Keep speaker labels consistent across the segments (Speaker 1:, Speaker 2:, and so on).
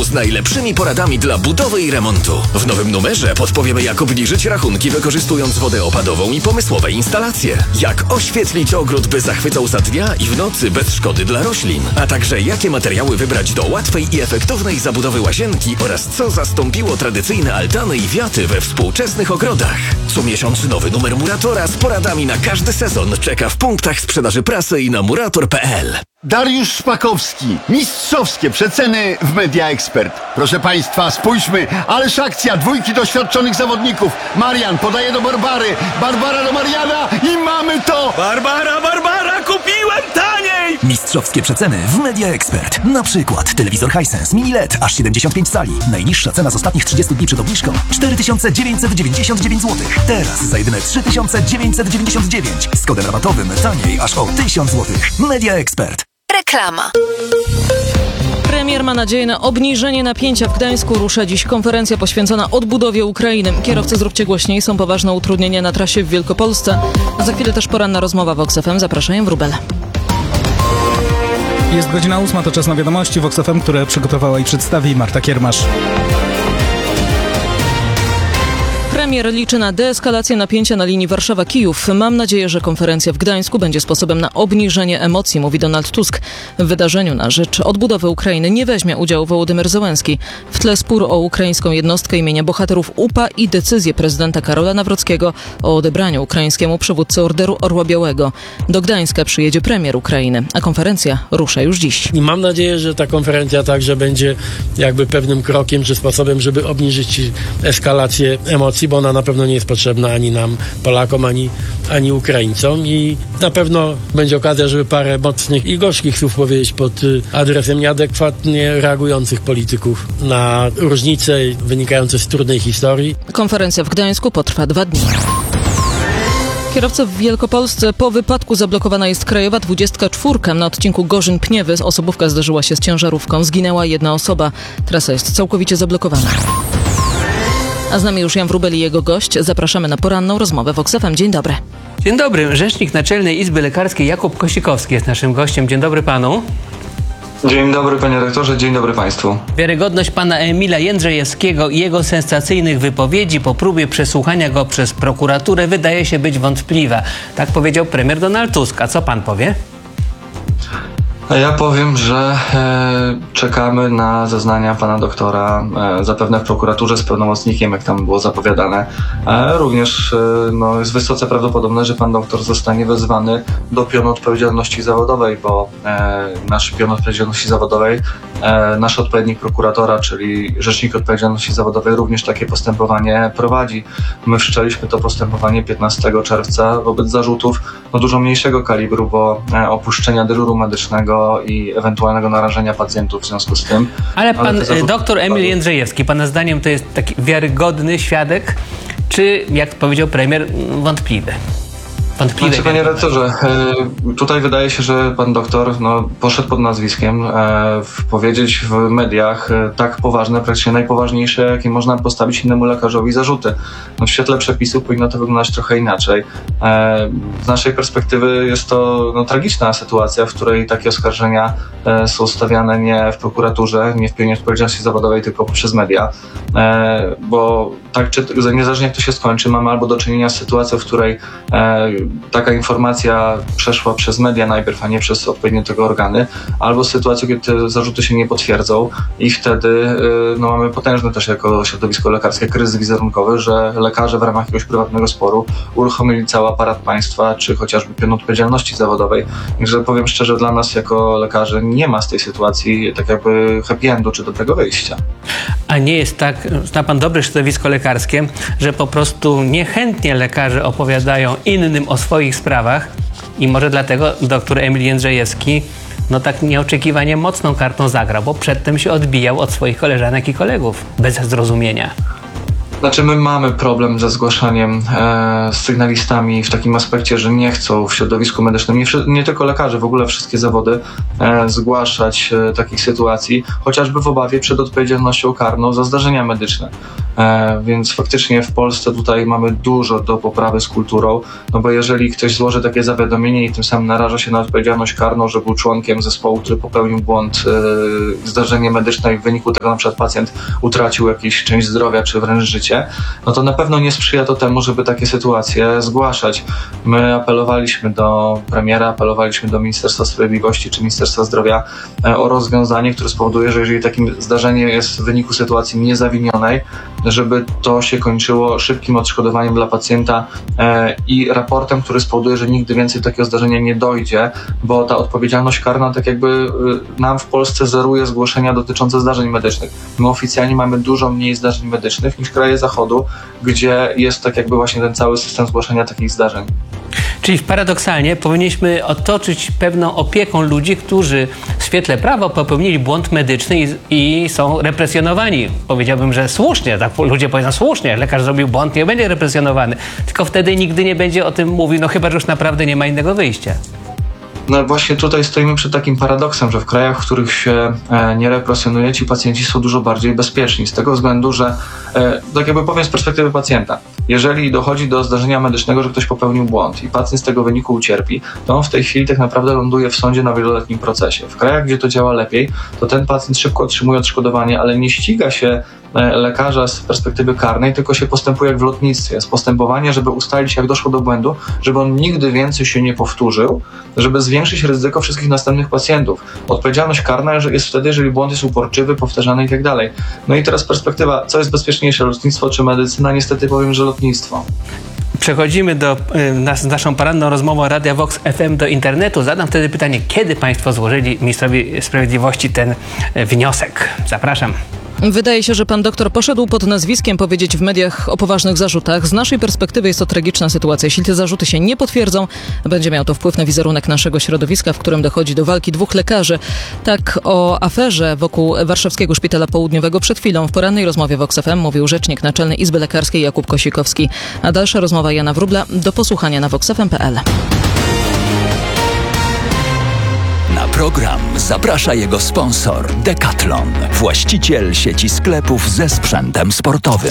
Speaker 1: z najlepszymi poradami dla budowy i remontu. W nowym numerze podpowiemy, jak obniżyć rachunki wykorzystując wodę opadową i pomysłowe instalacje. Jak oświetlić ogród, by zachwycał za dnia i w nocy bez szkody dla roślin. A także jakie materiały wybrać do łatwej i efektownej zabudowy łazienki oraz co zastąpiło tradycyjne altany i wiaty we współczesnych ogrodach. Co miesiąc nowy numer Muratora z poradami na każdy sezon czeka w punktach sprzedaży prasy i na murator.pl.
Speaker 2: Dariusz Szpakowski. Mistrzowskie przeceny w Media Expert. Proszę Państwa, spójrzmy. Ależ akcja, dwójki doświadczonych zawodników. Marian podaje do Barbary. Barbara do Mariana i mamy to!
Speaker 3: Barbara, kupiłem taniej!
Speaker 4: Mistrzowskie przeceny w Media Expert. Na przykład telewizor Hisense Mini LED aż 75 cali. Najniższa cena z ostatnich 30 dni przed obniżką 4999 zł. Teraz za jedyne 3999. Z kodem rabatowym taniej aż o 1000 zł. Media Expert.
Speaker 5: Reklama.
Speaker 6: Premier ma nadzieję na obniżenie napięcia w Gdańsku. Rusza dziś konferencja poświęcona odbudowie Ukrainy. Kierowcy, zróbcie głośniej, są poważne utrudnienia na trasie w Wielkopolsce. A za chwilę też poranna rozmowa w Vox FM. Zapraszają Wróbel.
Speaker 7: Jest godzina 8, to czas na wiadomości Vox FM, które przygotowała i przedstawi Marta Kiermasz.
Speaker 6: Premier liczy na deeskalację napięcia na linii Warszawa-Kijów. Mam nadzieję, że konferencja w Gdańsku będzie sposobem na obniżenie emocji, mówi Donald Tusk. W wydarzeniu na rzecz odbudowy Ukrainy nie weźmie udziału Wołodymyr Zełenski. W tle spór o ukraińską jednostkę imienia bohaterów UPA i decyzję prezydenta Karola Nawrockiego o odebraniu ukraińskiemu przywódcy Orderu Orła Białego. Do Gdańska przyjedzie premier Ukrainy, a konferencja rusza już dziś.
Speaker 8: I mam nadzieję, że ta konferencja także będzie jakby pewnym krokiem czy sposobem, żeby obniżyć eskalację emocji, bo ona na pewno nie jest potrzebna ani nam, Polakom, ani Ukraińcom i na pewno będzie okazja, żeby parę mocnych i gorzkich słów powiedzieć pod adresem nieadekwatnie reagujących polityków na różnice wynikające z trudnej historii.
Speaker 6: Konferencja w Gdańsku potrwa 2 dni. Kierowcy w Wielkopolsce. Po wypadku zablokowana jest krajowa 24. Na odcinku Gorzyn-Pniewy osobówka zderzyła się z ciężarówką. Zginęła 1 osoba. Trasa jest całkowicie zablokowana. A z nami już Jan Wróbel i jego gość. Zapraszamy na poranną rozmowę Vox FM. Dzień dobry.
Speaker 9: Dzień dobry. Rzecznik Naczelnej Izby Lekarskiej Jakub Kosikowski jest naszym gościem. Dzień dobry panu.
Speaker 10: Dzień dobry panie rektorze, dzień dobry państwu.
Speaker 9: Wiarygodność pana Emila Jędrzejewskiego i jego sensacyjnych wypowiedzi po próbie przesłuchania go przez prokuraturę wydaje się być wątpliwa. Tak powiedział premier Donald Tusk. A co pan powie?
Speaker 10: Ja powiem, że czekamy na zeznania pana doktora, zapewne w prokuraturze z pełnomocnikiem, jak tam było zapowiadane. Również jest wysoce prawdopodobne, że pan doktor zostanie wezwany do pionu odpowiedzialności zawodowej, bo nasz pion odpowiedzialności zawodowej, nasz odpowiednik prokuratora, czyli Rzecznik Odpowiedzialności Zawodowej, również takie postępowanie prowadzi. My wszczęliśmy to postępowanie 15 czerwca wobec zarzutów dużo mniejszego kalibru, bo opuszczenia dyżuru medycznego i ewentualnego narażenia pacjentów w związku z tym.
Speaker 9: Ale pan doktor Emil Jędrzejewski, pana zdaniem to jest taki wiarygodny świadek, czy jak powiedział premier, wątpliwy?
Speaker 10: Znaczy, panie rektorze, tutaj wydaje się, że pan doktor poszedł pod nazwiskiem powiedzieć w mediach tak poważne, praktycznie najpoważniejsze, jakie można postawić innemu lekarzowi zarzuty. W świetle przepisów powinno to wyglądać trochę inaczej. Z naszej perspektywy jest to tragiczna sytuacja, w której takie oskarżenia są stawiane nie w prokuraturze, nie w pionie odpowiedzialności zawodowej, tylko przez media. Bo tak czy niezależnie jak to się skończy, mamy albo do czynienia z sytuacją, w której taka informacja przeszła przez media najpierw, a nie przez odpowiednie tego organy, albo sytuację, kiedy te zarzuty się nie potwierdzą i wtedy mamy potężny też jako środowisko lekarskie kryzys wizerunkowy, że lekarze w ramach jakiegoś prywatnego sporu uruchomili cały aparat państwa, czy chociażby pion odpowiedzialności zawodowej. Także powiem szczerze, dla nas jako lekarzy nie ma z tej sytuacji tak jakby happy endu, czy dobrego wyjścia.
Speaker 9: A nie jest tak, zna pan dobre środowisko lekarskie, że po prostu niechętnie lekarze opowiadają innym o swoich sprawach i może dlatego doktor Emil Jędrzejewski tak nieoczekiwanie mocną kartą zagrał, bo przedtem się odbijał od swoich koleżanek i kolegów bez zrozumienia.
Speaker 10: Znaczy my mamy problem ze zgłaszaniem z sygnalistami w takim aspekcie, że nie chcą w środowisku medycznym, nie tylko lekarze, w ogóle wszystkie zawody zgłaszać takich sytuacji, chociażby w obawie przed odpowiedzialnością karną za zdarzenia medyczne. Więc faktycznie w Polsce tutaj mamy dużo do poprawy z kulturą, no bo jeżeli ktoś złoży takie zawiadomienie i tym samym naraża się na odpowiedzialność karną, że był członkiem zespołu, który popełnił błąd, zdarzenie medyczne i w wyniku tego na przykład pacjent utracił jakąś część zdrowia czy wręcz życie, no to na pewno nie sprzyja to temu, żeby takie sytuacje zgłaszać. My apelowaliśmy do premiera, apelowaliśmy do Ministerstwa Sprawiedliwości czy Ministerstwa Zdrowia o rozwiązanie, które spowoduje, że jeżeli takie zdarzenie jest w wyniku sytuacji niezawinionej, żeby to się kończyło szybkim odszkodowaniem dla pacjenta i raportem, który spowoduje, że nigdy więcej takiego zdarzenia nie dojdzie, bo ta odpowiedzialność karna tak jakby nam w Polsce zeruje zgłoszenia dotyczące zdarzeń medycznych. My oficjalnie mamy dużo mniej zdarzeń medycznych niż kraje Zachodu, gdzie jest tak jakby właśnie ten cały system zgłaszania takich zdarzeń.
Speaker 9: Czyli paradoksalnie powinniśmy otoczyć pewną opieką ludzi, którzy w świetle prawa popełnili błąd medyczny i są represjonowani. Powiedziałbym, że słusznie, tak ludzie powiedzą słusznie, lekarz zrobił błąd, nie będzie represjonowany. Tylko wtedy nigdy nie będzie o tym mówił, no chyba, że już naprawdę nie ma innego wyjścia.
Speaker 10: No właśnie tutaj stoimy przed takim paradoksem, że w krajach, w których się nie represjonuje, ci pacjenci są dużo bardziej bezpieczni. Z tego względu, że tak jakby powiem z perspektywy pacjenta, jeżeli dochodzi do zdarzenia medycznego, że ktoś popełnił błąd i pacjent z tego wyniku ucierpi, to on w tej chwili tak naprawdę ląduje w sądzie na wieloletnim procesie. W krajach, gdzie to działa lepiej, to ten pacjent szybko otrzymuje odszkodowanie, ale nie ściga się lekarza z perspektywy karnej, tylko się postępuje jak w lotnictwie. Jest postępowanie, żeby ustalić, jak doszło do błędu, żeby on nigdy więcej się nie powtórzył, żeby zwiększyć ryzyko wszystkich następnych pacjentów. Odpowiedzialność karna jest wtedy, jeżeli błąd jest uporczywy, powtarzany i tak dalej. No i teraz perspektywa, co jest bezpieczniejsze, lotnictwo czy medycyna? Niestety powiem, że lotnictwo.
Speaker 9: Przechodzimy do naszą poranną rozmową Radia Vox FM do internetu. Zadam wtedy pytanie, kiedy państwo złożyli ministrowi sprawiedliwości ten wniosek? Zapraszam.
Speaker 6: Wydaje się, że pan doktor poszedł pod nazwiskiem powiedzieć w mediach o poważnych zarzutach. Z naszej perspektywy jest to tragiczna sytuacja. Jeśli te zarzuty się nie potwierdzą, będzie miał to wpływ na wizerunek naszego środowiska, w którym dochodzi do walki dwóch lekarzy. Tak o aferze wokół Warszawskiego Szpitala Południowego przed chwilą w porannej rozmowie Vox FM mówił rzecznik Naczelnej Izby Lekarskiej Jakub Kosikowski. A dalsza rozmowa Jana Wróbla do posłuchania na voxfm.pl.
Speaker 5: Na program zaprasza jego sponsor Decathlon, właściciel sieci sklepów ze sprzętem sportowym.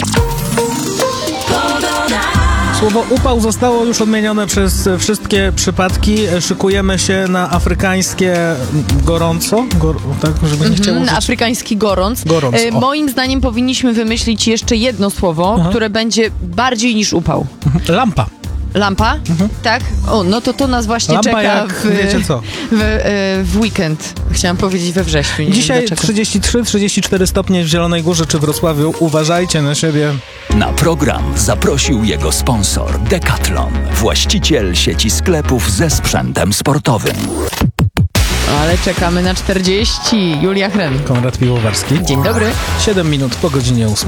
Speaker 7: Słowo upał zostało już odmienione przez wszystkie przypadki. Szykujemy się na afrykańskie gorąco, tak, żeby nie chciał użyć.
Speaker 11: Afrykański gorąc.
Speaker 7: Moim
Speaker 11: zdaniem powinniśmy wymyślić jeszcze jedno słowo, które będzie bardziej niż upał.
Speaker 7: Lampa.
Speaker 11: Lampa? Tak? O, no to nas właśnie
Speaker 7: Lampa
Speaker 11: czeka
Speaker 7: jak, wiecie co?
Speaker 11: w weekend. Chciałam powiedzieć we wrześniu.
Speaker 7: Dzisiaj 33-34 stopnie w Zielonej Górze czy Wrocławiu. Uważajcie na siebie.
Speaker 5: Na program zaprosił jego sponsor Decathlon, właściciel sieci sklepów ze sprzętem sportowym.
Speaker 11: Ale czekamy na 40. Julia Hren.
Speaker 7: Konrad Piwowarski.
Speaker 11: Dzień dobry.
Speaker 7: 7 minut po godzinie 8.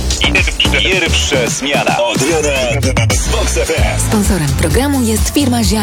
Speaker 12: Pierwsza zmiana od rana z Vox FM.
Speaker 13: Sponsorem programu jest firma